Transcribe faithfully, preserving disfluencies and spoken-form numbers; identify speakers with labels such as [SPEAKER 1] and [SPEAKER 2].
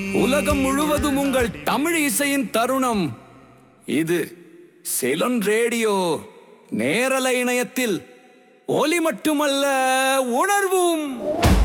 [SPEAKER 1] உலகம் முழுவதும் உங்கள் தமிழ் இசையின் தருணம் இது. சிலோன் ரேடியோ நேரலை இணையத்தில் ஒலி மட்டுமல்ல, உணர்வும்.